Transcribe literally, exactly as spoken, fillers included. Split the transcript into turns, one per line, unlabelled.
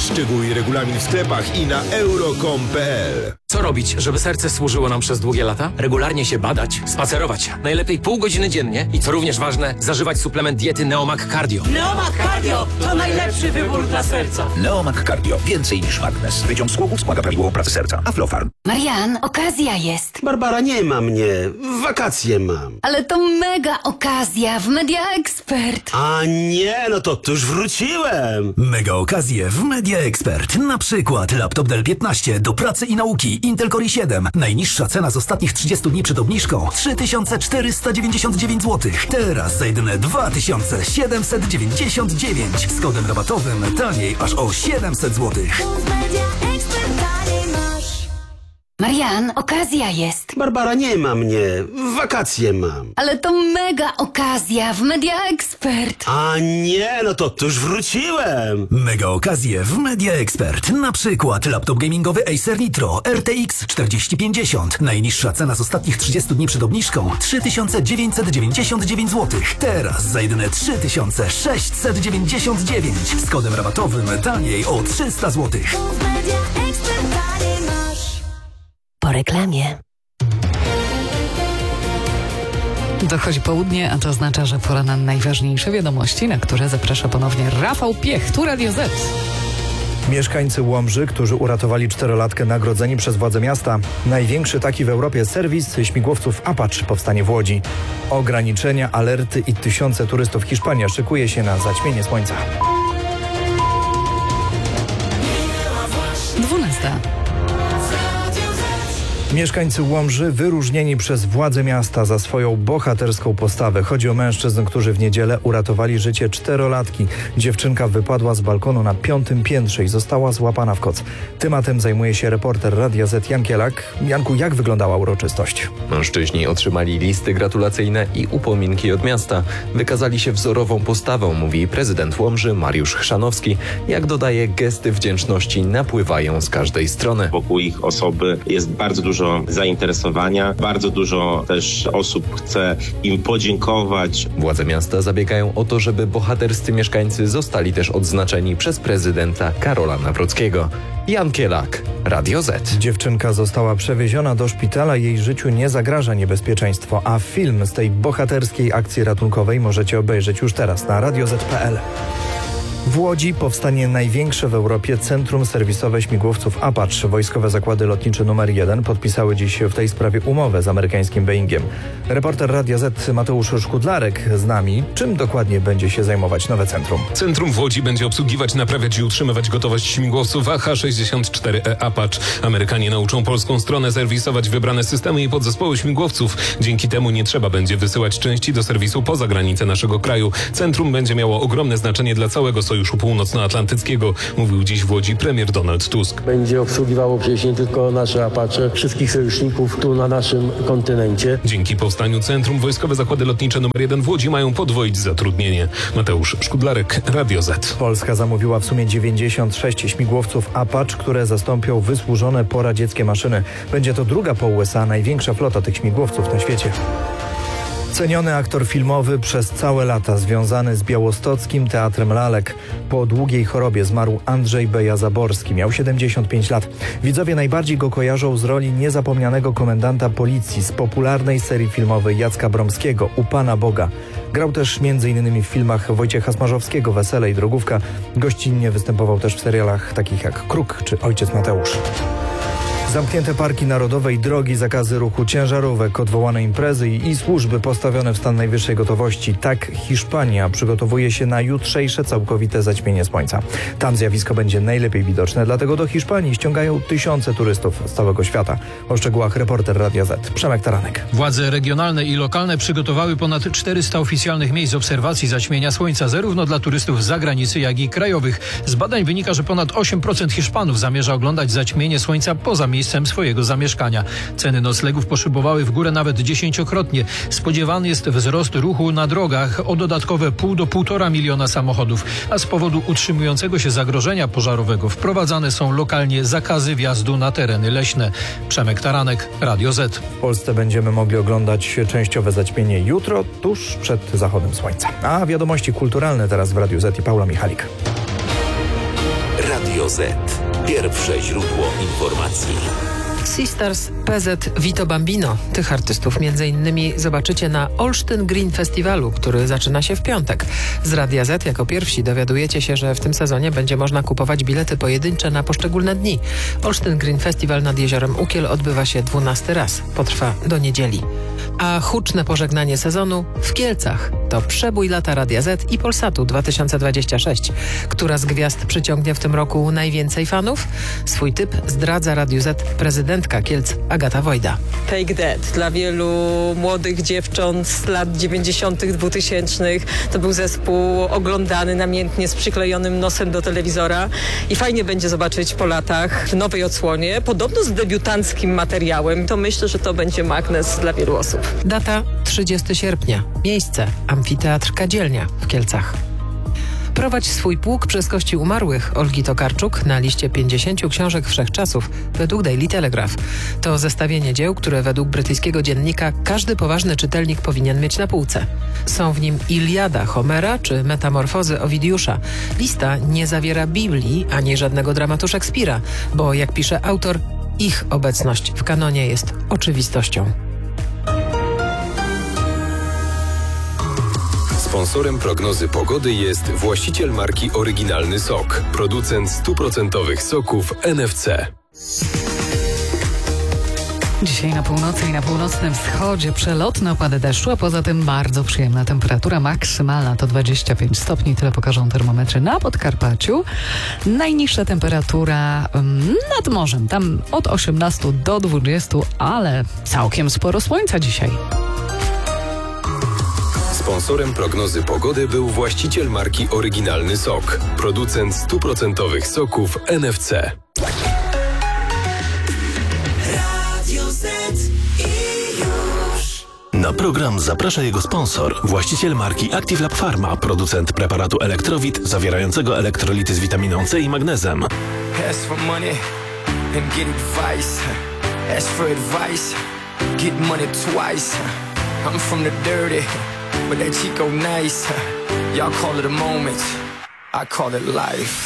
Szczegóły i regulamin w sklepach i na euro kropka com kropka p l.
Co robić, żeby serce służyło nam przez długie lata? Regularnie się badać, spacerować. Najlepiej pół godziny dziennie i co również ważne, zażywać suplement diety Neomag Cardio.
Neomag Cardio to najlepszy wybór dla serca.
Neomag Cardio. Więcej niż magnes. Wyciąg z głowów wspomaga prawidłową pracę serca. Aflofarm.
Marian, okazja jest.
Barbara, nie ma mnie. Wakacje mam.
Ale to mega okazja w Media Expert.
A nie, no to tuż wróciłem.
Mega okazje w Media Expert. Na przykład laptop Dell piętnaście do pracy i nauki Intel Core i siedem. Najniższa cena z ostatnich trzydziestu dni przed obniżką trzy tysiące czterysta dziewięćdziesiąt dziewięć złotych. Teraz za jedyne dwa tysiące siedemset dziewięćdziesiąt dziewięć. Z kodem rabatowym taniej aż o siedemset złotych.
Marian, okazja jest.
Barbara, nie ma mnie. Wakacje mam.
Ale to mega okazja w Media Expert.
A nie, no to tuż wróciłem.
Mega okazje w Media Expert. Na przykład laptop gamingowy Acer Nitro R T X czterdzieści pięćdziesiąt. Najniższa cena z ostatnich trzydziestu dni przed obniżką trzy tysiące dziewięćset dziewięćdziesiąt dziewięć złotych. Teraz za jedyne trzy tysiące sześćset dziewięćdziesiąt dziewięć. Z kodem rabatowym taniej o trzysta złotych.
Po reklamie.
Dochodzi południe, a to oznacza, że pora na najważniejsze wiadomości, na które zaprasza ponownie Rafał Piech, tu Radio Z.
Mieszkańcy Łomży, którzy uratowali czterolatkę, nagrodzeni przez władze miasta. Największy taki w Europie serwis śmigłowców Apache powstanie w Łodzi. Ograniczenia, alerty i tysiące turystów. Hiszpania szykuje się na zaćmienie słońca.
dwunasta.
Mieszkańcy Łomży wyróżnieni przez władze miasta za swoją bohaterską postawę. Chodzi o mężczyzn, którzy w niedzielę uratowali życie czterolatki. Dziewczynka wypadła z balkonu na piątym piętrze i została złapana w koc. Tematem zajmuje się reporter Radia Z Jan Kielak. Janku, jak wyglądała uroczystość?
Mężczyźni otrzymali listy gratulacyjne i upominki od miasta. Wykazali się wzorową postawą, mówi prezydent Łomży Mariusz Chrzanowski. Jak dodaje, gesty wdzięczności napływają z każdej strony.
Wokół ich osoby jest bardzo dużo zainteresowania. Bardzo dużo też osób chce im podziękować.
Władze miasta zabiegają o to, żeby bohaterscy mieszkańcy zostali też odznaczeni przez prezydenta Karola Nawrockiego. Jan Kielak, Radio Z.
Dziewczynka została przewieziona do szpitala, jej życiu nie zagraża niebezpieczeństwo, a film z tej bohaterskiej akcji ratunkowej możecie obejrzeć już teraz na radio zet kropka p l. W Łodzi powstanie największe w Europie centrum serwisowe śmigłowców Apache. Wojskowe Zakłady Lotnicze numer jeden podpisały dziś w tej sprawie umowę z amerykańskim Boeingiem. Reporter Radia Z Mateusz Szkudlarek z nami. Czym dokładnie będzie się zajmować nowe centrum?
Centrum w Łodzi będzie obsługiwać, naprawiać i utrzymywać gotowość śmigłowców A H sześćdziesiąt cztery E Apache. Amerykanie nauczą polską stronę serwisować wybrane systemy i podzespoły śmigłowców. Dzięki temu nie trzeba będzie wysyłać części do serwisu poza granice naszego kraju. Centrum będzie miało ogromne znaczenie dla całego Sojuszu Północnoatlantyckiego, mówił dziś w Łodzi premier Donald Tusk.
Będzie obsługiwało przecież nie tylko nasze Apache, wszystkich sojuszników tu na naszym kontynencie.
Dzięki powstaniu centrum Wojskowe Zakłady Lotnicze numer jeden w Łodzi mają podwoić zatrudnienie. Mateusz Szkudlarek, Radio Z.
Polska zamówiła w sumie dziewięćdziesiąt sześć śmigłowców Apache, które zastąpią wysłużone poradzieckie maszyny. Będzie to druga po U S A największa flota tych śmigłowców na świecie. Ceniony aktor filmowy przez całe lata związany z białostockim Teatrem Lalek. Po długiej chorobie zmarł Andrzej Beja-Zaborski. Miał siedemdziesiąt pięć lat. Widzowie najbardziej go kojarzą z roli niezapomnianego komendanta policji z popularnej serii filmowej Jacka Bromskiego U Pana Boga. Grał też między innymi w filmach Wojciecha Smarzowskiego Wesele i Drogówka. Gościnnie występował też w serialach takich jak Kruk czy Ojciec Mateusz. Zamknięte parki narodowe i drogi, zakazy ruchu ciężarówek, odwołane imprezy i, i służby postawione w stan najwyższej gotowości. Tak Hiszpania przygotowuje się na jutrzejsze całkowite zaćmienie słońca. Tam zjawisko będzie najlepiej widoczne, dlatego do Hiszpanii ściągają tysiące turystów z całego świata. O szczegółach reporter Radia Z Przemek Taranek.
Władze regionalne i lokalne przygotowały ponad czterysta oficjalnych miejsc obserwacji zaćmienia słońca, zarówno dla turystów z zagranicy, jak i krajowych. Z badań wynika, że ponad osiem procent Hiszpanów zamierza oglądać zaćmienie słońca poza miejscem swojego zamieszkania. Ceny noclegów poszybowały w górę nawet dziesięciokrotnie. Spodziewany jest wzrost ruchu na drogach o dodatkowe pół do półtora miliona samochodów, a z powodu utrzymującego się zagrożenia pożarowego wprowadzane są lokalnie zakazy wjazdu na tereny leśne. Przemek Taranek, Radio Z.
W Polsce będziemy mogli oglądać częściowe zaćmienie jutro, tuż przed zachodem słońca. A wiadomości kulturalne teraz w Radiu Z i Paula Michalik.
Radio
Radio Z. Pierwsze źródło informacji.
Sisters, P Z, Vito Bambino. Tych artystów między innymi zobaczycie na Olsztyn Green Festiwalu, który zaczyna się w piątek. Z Radia Z jako pierwsi dowiadujecie się, że w tym sezonie będzie można kupować bilety pojedyncze na poszczególne dni. Olsztyn Green Festival nad jeziorem Ukiel odbywa się dwunasty raz. Potrwa do niedzieli. A huczne pożegnanie sezonu w Kielcach. To przebój lata Radia Z i Polsatu dwa tysiące dwadzieścia sześć. Która z gwiazd przyciągnie w tym roku najwięcej fanów? Swój typ zdradza Radiu Z prezydentka Kielc Agata Wojda.
Take That. Dla wielu młodych dziewcząt z lat dziewięćdziesiątych, dwutysięcznych to był zespół oglądany namiętnie z przyklejonym nosem do telewizora i fajnie będzie zobaczyć po latach w nowej odsłonie, podobno z debiutanckim materiałem. To myślę, że to będzie magnes dla wielu osób.
Data trzydziestego sierpnia. Miejsce Amfiteatr Kadzielnia w Kielcach. Prowadź swój pług przez kości umarłych Olgi Tokarczuk na liście pięćdziesięciu książek wszechczasów według Daily Telegraph. To zestawienie dzieł, które według brytyjskiego dziennika każdy poważny czytelnik powinien mieć na półce. Są w nim Iliada Homera czy Metamorfozy Owidiusza. Lista nie zawiera Biblii ani żadnego dramatu Szekspira, bo jak pisze autor, ich obecność w kanonie jest oczywistością.
Sponsorem prognozy pogody jest właściciel marki Oryginalny Sok, producent stuprocentowych soków N F C.
Dzisiaj na północy i na północnym wschodzie przelotne opady deszczu, a poza tym bardzo przyjemna temperatura maksymalna to dwadzieścia pięć stopni, tyle pokażą termometry na Podkarpaciu. Najniższa temperatura um, nad morzem, tam od osiemnastu do dwudziestu, ale całkiem sporo słońca dzisiaj.
Sponsorem prognozy pogody był właściciel marki Oryginalny Sok, producent stuprocentowych soków N F C.
Radio Z i już.
Na program zaprasza jego sponsor, właściciel marki Active Lab Pharma, producent preparatu Elektrowit zawierającego elektrolity z witaminą C i magnezem.
Ask for money and get advice. Ask for advice, get money twice. I'm from the dirty, but that Chico nice. Y'all call it a moment, I call it life.